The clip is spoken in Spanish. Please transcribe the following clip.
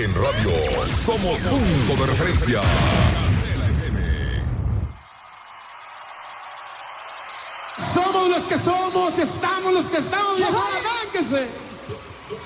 En radio somos punto de referencia. Somos los que somos, estamos los que estamos. ¡Arránquese!